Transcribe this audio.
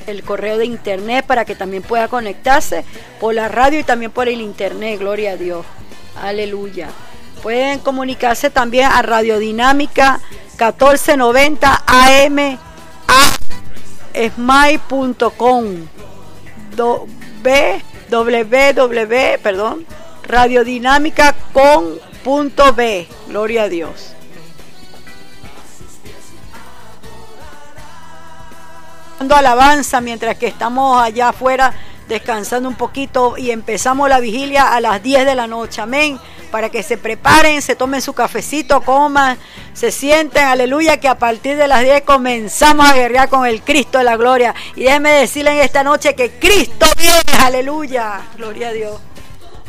el correo de internet para que también pueda conectarse por la radio y también por el internet. Gloria a Dios. Aleluya. Pueden comunicarse también a Radio Dinámica 1490 AM a smile.com radiodinámica.com.b. Gloria a Dios. Dando alabanza mientras que estamos allá afuera descansando un poquito y empezamos la vigilia a las 10 de la noche. Amén. Para que se preparen, se tomen su cafecito, coman, se sienten, aleluya, que a partir de las 10 comenzamos a guerrear con el Cristo de la gloria. Y déjenme decirles en esta noche que Cristo viene, aleluya, gloria a Dios.